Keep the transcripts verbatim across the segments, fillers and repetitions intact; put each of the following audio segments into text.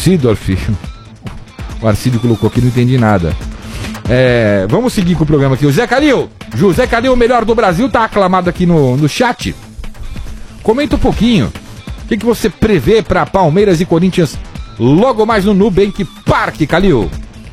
Seedorf. O Arcídio colocou aqui, não entendi nada. É, vamos seguir com o programa aqui. O Zé Calil, José Calil, o melhor do Brasil, tá aclamado aqui no, no chat. Comenta um pouquinho. O que, que você prevê para Palmeiras e Corinthians logo mais no Nubank Park, Calil?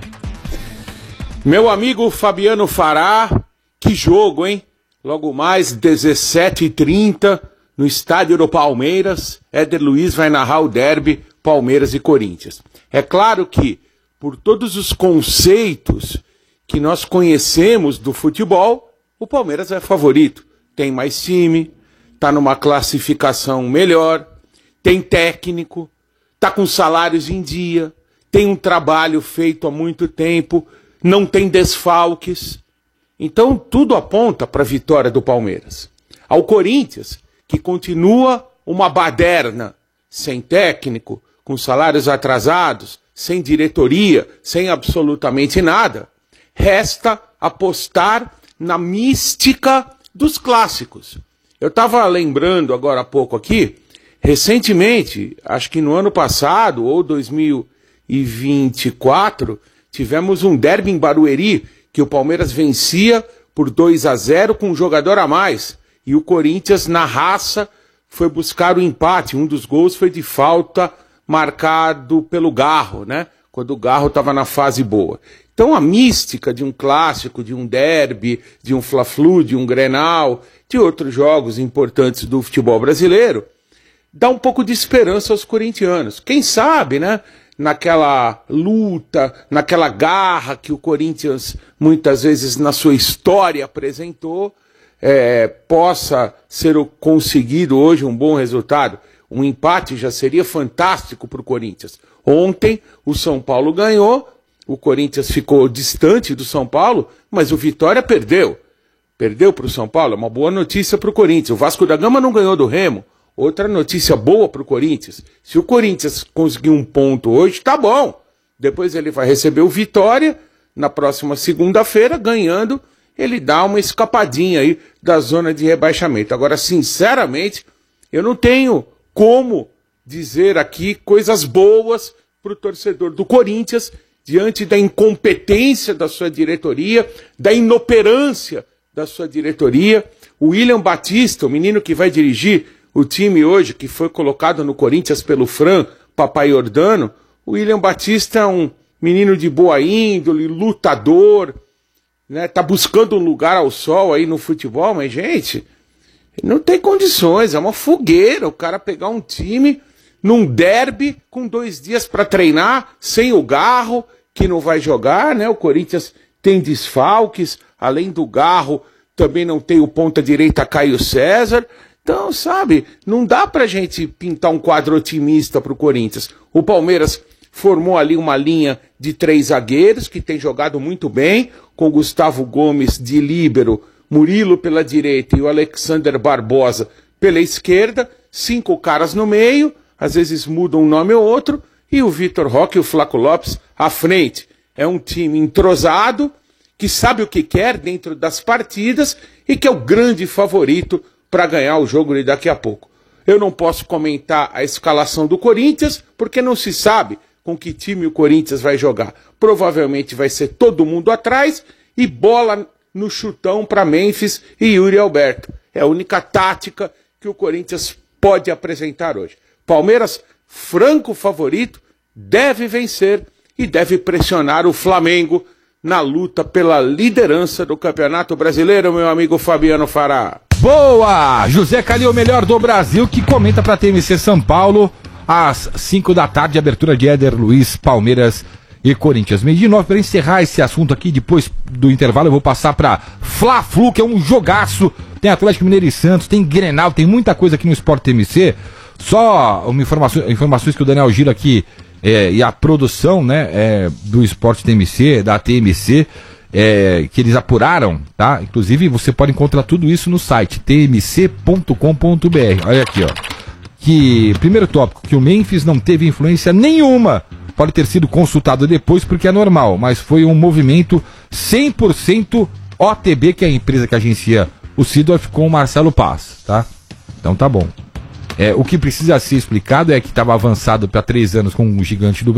Meu amigo Fabiano Fará, que jogo, hein? Logo mais, dezessete e trinta, no estádio do Palmeiras, Éder Luiz vai narrar o derby Palmeiras e Corinthians. É claro que, por todos os conceitos que nós conhecemos do futebol, o Palmeiras é favorito. Tem mais time, tá numa classificação melhor, tem técnico, tá com salários em dia, tem um trabalho feito há muito tempo, não tem desfalques. Então tudo aponta para a vitória do Palmeiras. Ao Corinthians, que continua uma baderna, sem técnico, com salários atrasados, sem diretoria, sem absolutamente nada, resta apostar na mística dos clássicos. Eu estava lembrando agora há pouco aqui, recentemente, acho que no ano passado, ou dois mil e vinte e quatro, tivemos um derby em Barueri, que o Palmeiras vencia por dois a zero com um jogador a mais. E o Corinthians, na raça, foi buscar o empate. Um dos gols foi de falta marcado pelo Garro, né? Quando o Garro estava na fase boa. Então a mística de um clássico, de um derby, de um Fla-Flu, de um Grenal, de outros jogos importantes do futebol brasileiro, dá um pouco de esperança aos corintianos. Quem sabe, né? Naquela luta, naquela garra que o Corinthians muitas vezes na sua história apresentou, é, possa ser conseguido hoje um bom resultado. Um empate já seria fantástico para o Corinthians. Ontem o São Paulo ganhou, o Corinthians ficou distante do São Paulo, mas o Vitória perdeu. Perdeu para o São Paulo, é uma boa notícia para o Corinthians. O Vasco da Gama não ganhou do Remo. Outra notícia boa para o Corinthians. Se o Corinthians conseguir um ponto hoje, tá bom. Depois ele vai receber o Vitória na próxima segunda-feira, ganhando, ele dá uma escapadinha aí da zona de rebaixamento. Agora, sinceramente, eu não tenho como dizer aqui coisas boas para o torcedor do Corinthians diante da incompetência da sua diretoria, da inoperância da sua diretoria. O William Batista, o menino que vai dirigir o time hoje, que foi colocado no Corinthians pelo Fran Papaiordano, o William Batista é um menino de boa índole, lutador, né? Tá buscando um lugar ao sol aí no futebol, mas, gente, não tem condições, é uma fogueira o cara pegar um time num derby com dois dias para treinar, sem o Garro, que não vai jogar, né? O Corinthians tem desfalques, além do Garro, também não tem o ponta-direita Caio César. Então, sabe, não dá pra gente pintar um quadro otimista pro Corinthians. O Palmeiras formou ali uma linha de três zagueiros que tem jogado muito bem, com Gustavo Gomes de líbero, Murilo pela direita e o Alexander Barbosa pela esquerda, cinco caras no meio, às vezes mudam um nome ou outro, e o Vitor Roque e o Flaco Lopes à frente. É um time entrosado, que sabe o que quer dentro das partidas e que é o grande favorito para ganhar o jogo de daqui a pouco. Eu não posso comentar a escalação do Corinthians, porque não se sabe com que time o Corinthians vai jogar. Provavelmente vai ser todo mundo atrás e bola no chutão para Memphis e Yuri Alberto. É a única tática que o Corinthians pode apresentar hoje. Palmeiras, franco favorito, deve vencer e deve pressionar o Flamengo na luta pela liderança do Campeonato Brasileiro, meu amigo Fabiano Fará. Boa! José Calil, o melhor do Brasil, que comenta para T M C São Paulo, às cinco da tarde, abertura de Éder Luiz, Palmeiras e Corinthians. Meio de nove, para encerrar esse assunto aqui, depois do intervalo eu vou passar para Fla-Flu, que é um jogaço. Tem Atlético Mineiro e Santos, tem Grenal, tem muita coisa aqui no Sport T M C. Só uma informação, informações que o Daniel Gira aqui é, e a produção, né, é, do Sport T M C, da T M C, é, que eles apuraram, tá? Inclusive você pode encontrar tudo isso no site t m c ponto com ponto b r. Olha aqui, ó. Que, primeiro tópico, que o Memphis não teve influência nenhuma. Pode ter sido consultado depois porque é normal, mas foi um movimento cem por cento O T B, que é a empresa que agencia o Seedorf, com o Marcelo Paz, tá? Então tá bom. É, o que precisa ser explicado é que estava avançado para três anos com o gigante do